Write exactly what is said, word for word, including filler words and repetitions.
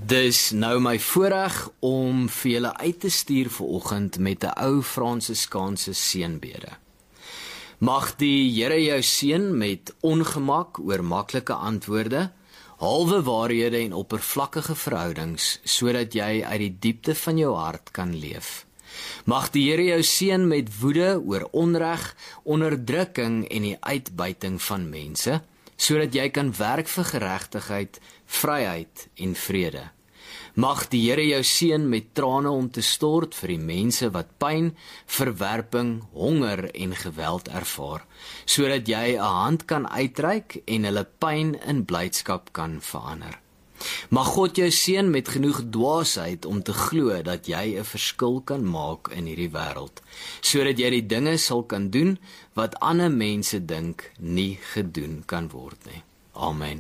Dis nou my voorreg om vir julle uit te stuur vanoggend met 'n ou Fransiskaanse seënbede. Mag die Here jou seën met ongemak oor maklike antwoorde, halwe waarhede en oppervlakkige verhoudings, sodat jy uit die diepte van jou hart kan leef. Mag die Here jou seën met woede oor onreg, onderdrukking en die uitbuiting van mense, sodat jy kan werk vir geregtigheid, vryheid en vrede. Mag die Here jou seën met trane om te stort vir die mense wat pyn, verwerping, honger en geweld ervaar, sodat jy 'n hand kan uitreik en hulle pyn in blydskap kan verander. Mag God jou seën met genoeg dwaasheid om te glo dat jy 'n verskil kan maak in hierdie wêreld, sodat jy die dinge sal kan doen wat ander mense dink nie gedoen kan word nie. Amen.